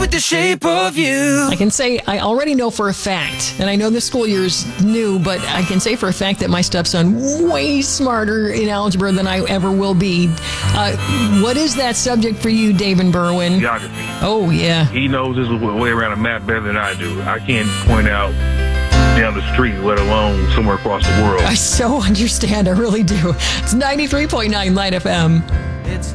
with the shape of you. I can say I already know for a fact, and I know this school year is new, but I can say for a fact that my stepson way smarter in algebra than I ever will be. What is that subject for you, David Berwin? Geography. Oh, yeah. He knows his way around a map better than I do. I can't point out down the street, let alone somewhere across the world. I so understand. I really do. It's 93.9 Light FM.